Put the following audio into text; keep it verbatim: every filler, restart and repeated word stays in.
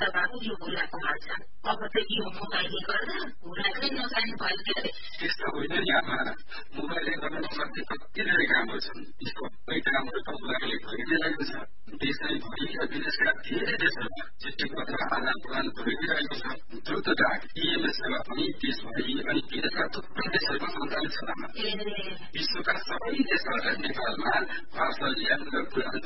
भएको यो हुलाको हालचाल अब त यो मोबाइलले गर्दा हुला पनि नजाने भयो के अरे त्यस्तो होइन नि आमा मोबाइलले गर्न नसक्ने कति धेरै कामहरू छन् यसको सबै कामहरू त हुलाले गरिदिइरहेको छ देशैभरि र विदेशका धेरै देशहरूमा चिठी पत्र आदान प्रदान गरिदिइरहेको छ द्रुत डाक इएमएस सेवा पनि देशभरि अनि विदेशका थुप्रै देशहरूमा सञ्चालित छ आमा विश्वका सबै देशबाट नेपालमा पार्सल ल्यान र पुर्याउन